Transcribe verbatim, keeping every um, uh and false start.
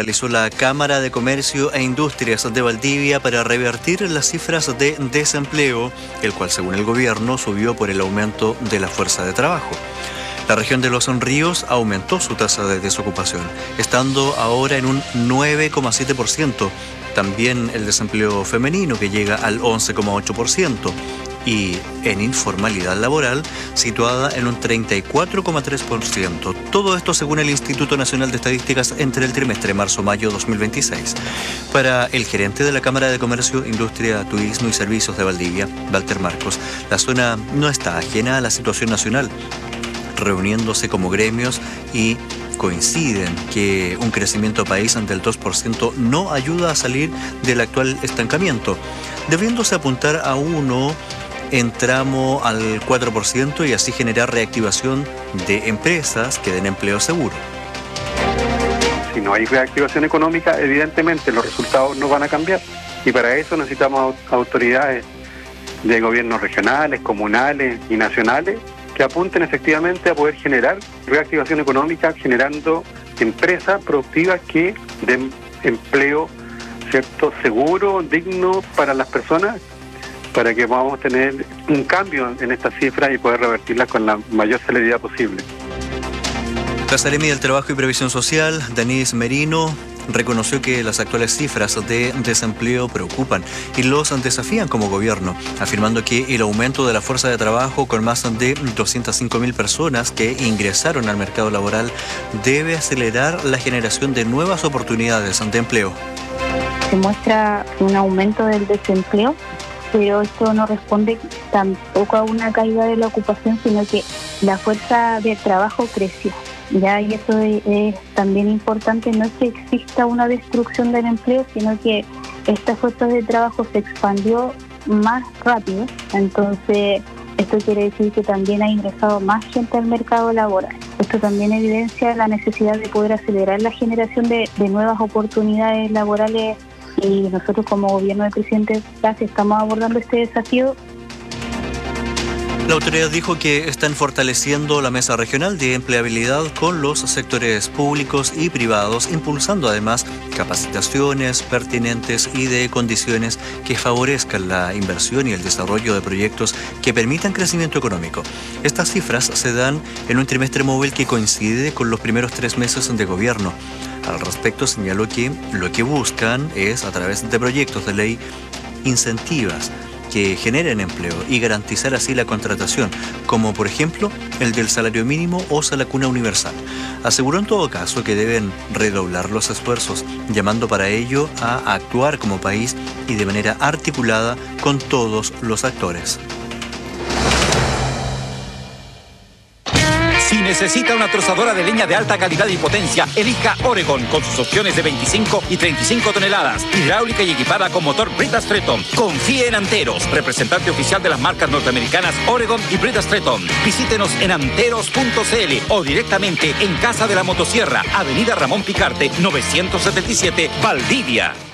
realizó la Cámara de Comercio e Industrias de Valdivia para revertir las cifras de desempleo, el cual, según el gobierno, subió por el aumento de la fuerza de trabajo. La región de Los Ríos aumentó su tasa de desocupación, estando ahora en un nueve coma siete por ciento. También el desempleo femenino, que llega al once coma ocho por ciento. Y en informalidad laboral, situada en un treinta y cuatro coma tres por ciento. Todo esto según el Instituto Nacional de Estadísticas entre el trimestre marzo-mayo dos mil veintiséis. Para el gerente de la Cámara de Comercio, Industria, Turismo y Servicios de Valdivia, Walter Marcos, la zona no está ajena a la situación nacional, reuniéndose como gremios y coinciden que un crecimiento país del dos por ciento no ayuda a salir del actual estancamiento, debiéndose apuntar a uno en tramo al cuatro por ciento y así generar reactivación de empresas que den empleo seguro. Si no hay reactivación económica, evidentemente los resultados no van a cambiar, y para eso necesitamos autoridades de gobiernos regionales, comunales y nacionales que apunten efectivamente a poder generar reactivación económica, generando empresas productivas que den empleo, ¿cierto?, seguro, digno para las personas, para que podamos tener un cambio en estas cifras y poder revertirlas con la mayor celeridad posible. La Seremi del Trabajo y Previsión Social, Denise Merino, reconoció que las actuales cifras de desempleo preocupan y los desafían como gobierno, afirmando que el aumento de la fuerza de trabajo con más de doscientas cinco mil personas que ingresaron al mercado laboral debe acelerar la generación de nuevas oportunidades de empleo. Se muestra un aumento del desempleo, pero esto no responde tampoco a una caída de la ocupación, sino que la fuerza de trabajo creció. Ya, y eso es, es también importante, no es que exista una destrucción del empleo, sino que esta fuerza de trabajo se expandió más rápido, entonces esto quiere decir que también ha ingresado más gente al mercado laboral. Esto también evidencia la necesidad de poder acelerar la generación de, de nuevas oportunidades laborales, y nosotros como gobierno del presidente Lasso estamos abordando este desafío. La autoridad dijo que están fortaleciendo la mesa regional de empleabilidad con los sectores públicos y privados, impulsando además capacitaciones pertinentes y de condiciones que favorezcan la inversión y el desarrollo de proyectos que permitan crecimiento económico. Estas cifras se dan en un trimestre móvil que coincide con los primeros tres meses de gobierno. Al respecto, señaló que lo que buscan es, a través de proyectos de ley, incentivas que generen empleo y garantizar así la contratación, como por ejemplo el del salario mínimo o salacuna universal. Aseguró en todo caso que deben redoblar los esfuerzos, llamando para ello a actuar como país y de manera articulada con todos los actores. Si necesita una trozadora de leña de alta calidad y potencia, elija Oregon con sus opciones de veinticinco y treinta y cinco toneladas, hidráulica y equipada con motor Brita Stretton. Confíe en Anteros, representante oficial de las marcas norteamericanas Oregon y Brita Stretton. Visítenos en anteros punto c l o directamente en Casa de la Motosierra, Avenida Ramón Picarte, novecientos setenta y siete, Valdivia.